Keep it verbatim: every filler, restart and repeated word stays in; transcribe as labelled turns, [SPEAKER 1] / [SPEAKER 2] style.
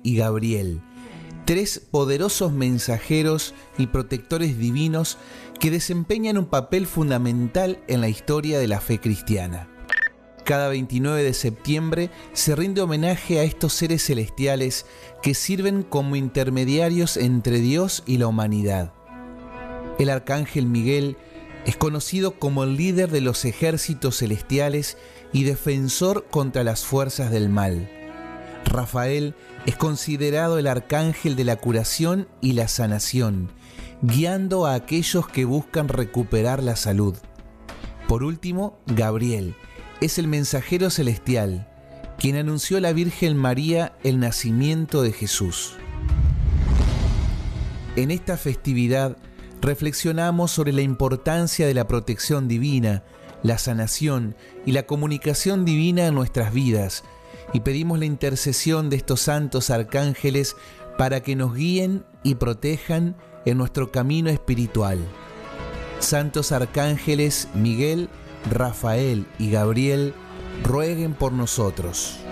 [SPEAKER 1] y Gabriel, tres poderosos mensajeros y protectores divinos que desempeñan un papel fundamental en la historia de la fe cristiana. Cada veintinueve de septiembre se rinde homenaje a estos seres celestiales que sirven como intermediarios entre Dios y la humanidad. El arcángel Miguel es conocido como el líder de los ejércitos celestiales y defensor contra las fuerzas del mal. Rafael es considerado el arcángel de la curación y la sanación, guiando a aquellos que buscan recuperar la salud. Por último, Gabriel es el mensajero celestial, quien anunció a la Virgen María el nacimiento de Jesús. En esta festividad reflexionamos sobre la importancia de la protección divina, la sanación y la comunicación divina en nuestras vidas, y pedimos la intercesión de estos santos arcángeles para que nos guíen y protejan en nuestro camino espiritual. Santos arcángeles Miguel, Rafael y Gabriel, rueguen por nosotros.